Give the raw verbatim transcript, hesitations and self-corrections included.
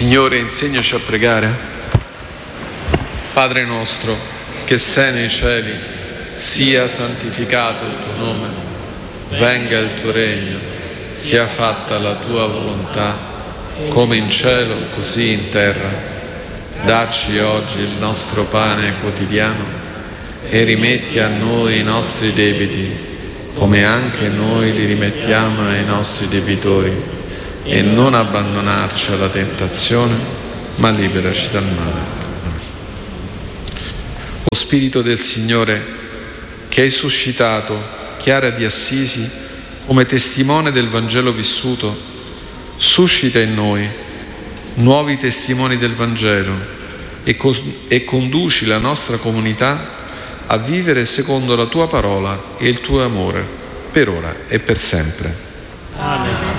Signore, insegnaci a pregare. Padre nostro, che sei nei cieli, sia santificato il tuo nome, venga il tuo regno, sia fatta la tua volontà, come in cielo, così in terra. Dacci oggi il nostro pane quotidiano e rimetti a noi i nostri debiti, come anche noi li rimettiamo ai nostri debitori. E non abbandonarci alla tentazione, ma liberaci dal male. O Spirito del Signore, che hai suscitato Chiara di Assisi come testimone del Vangelo vissuto, suscita in noi nuovi testimoni del Vangelo e, cos- e conduci la nostra comunità a vivere secondo la tua parola e il tuo amore, per ora e per sempre. Amen.